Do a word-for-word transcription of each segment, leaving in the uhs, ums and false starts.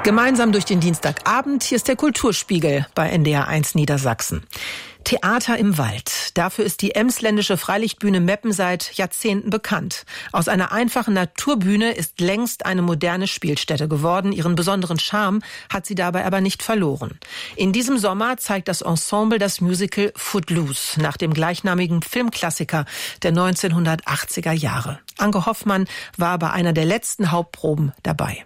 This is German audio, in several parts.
Gemeinsam durch den Dienstagabend, hier ist der Kulturspiegel bei N D R eins Niedersachsen. Theater im Wald. Dafür ist die Emsländische Freilichtbühne Meppen seit Jahrzehnten bekannt. Aus einer einfachen Naturbühne ist längst eine moderne Spielstätte geworden. Ihren besonderen Charme hat sie dabei aber nicht verloren. In diesem Sommer zeigt das Ensemble das Musical Footloose nach dem gleichnamigen Filmklassiker der neunzehnhundertachtziger Jahre. Anke Hoffmann war bei einer der letzten Hauptproben dabei.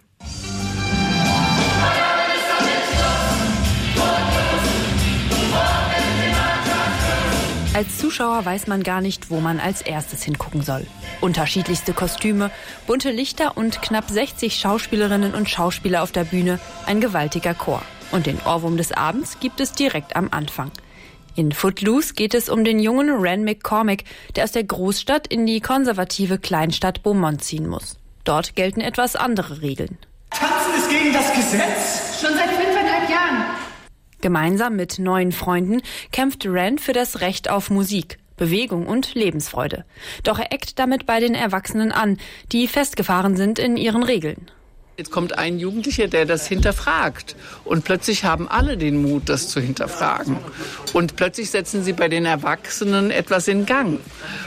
Als Zuschauer weiß man gar nicht, wo man als erstes hingucken soll. Unterschiedlichste Kostüme, bunte Lichter und knapp sechzig Schauspielerinnen und Schauspieler auf der Bühne, ein gewaltiger Chor. Und den Ohrwurm des Abends gibt es direkt am Anfang. In Footloose geht es um den jungen Ren McCormick, der aus der Großstadt in die konservative Kleinstadt Beaumont ziehen muss. Dort gelten etwas andere Regeln. Tanzen ist gegen das Gesetz? Schon seit fünfeinhalb Jahren. Gemeinsam mit neuen Freunden kämpft Ren für das Recht auf Musik, Bewegung und Lebensfreude. Doch er eckt damit bei den Erwachsenen an, die festgefahren sind in ihren Regeln. Jetzt kommt ein Jugendlicher, der das hinterfragt. Und plötzlich haben alle den Mut, das zu hinterfragen. Und plötzlich setzen sie bei den Erwachsenen etwas in Gang.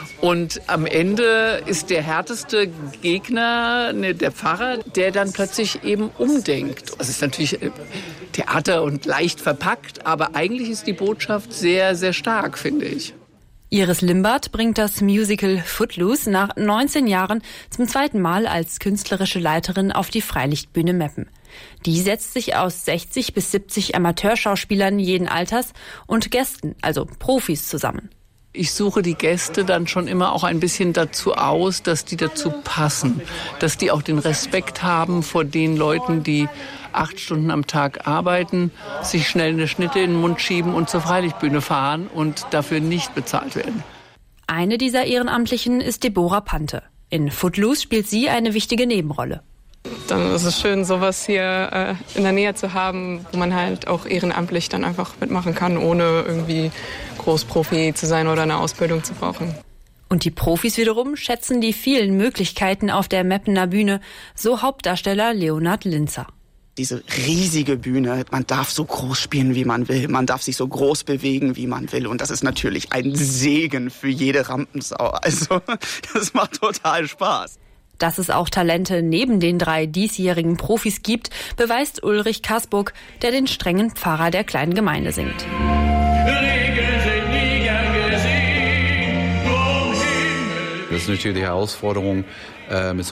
Und am Ende ist der härteste Gegner ne, der Pfarrer, der dann plötzlich eben umdenkt. Es ist natürlich Theater und leicht verpackt, aber eigentlich ist die Botschaft sehr, sehr stark, finde ich. Iris Limbert bringt das Musical Footloose nach neunzehn Jahren zum zweiten Mal als künstlerische Leiterin auf die Freilichtbühne Meppen. Die setzt sich aus sechzig bis siebzig Amateurschauspielern jeden Alters und Gästen, also Profis, zusammen. Ich suche die Gäste dann schon immer auch ein bisschen dazu aus, dass die dazu passen, dass die auch den Respekt haben vor den Leuten, die acht Stunden am Tag arbeiten, sich schnell eine Schnitte in den Mund schieben und zur Freilichtbühne fahren und dafür nicht bezahlt werden. Eine dieser Ehrenamtlichen ist Deborah Pante. In Footloose spielt sie eine wichtige Nebenrolle. Dann ist es schön, sowas hier äh, in der Nähe zu haben, wo man halt auch ehrenamtlich dann einfach mitmachen kann, ohne irgendwie Großprofi zu sein oder eine Ausbildung zu brauchen. Und die Profis wiederum schätzen die vielen Möglichkeiten auf der Meppener Bühne, so Hauptdarsteller Leonhard Linzer. Diese riesige Bühne, man darf so groß spielen, wie man will, man darf sich so groß bewegen, wie man will. Und das ist natürlich ein Segen für jede Rampensau. Also das macht total Spaß. Dass es auch Talente neben den drei diesjährigen Profis gibt, beweist Ulrich Kasburg, der den strengen Pfarrer der kleinen Gemeinde singt. Das ist natürlich die Herausforderung, mit so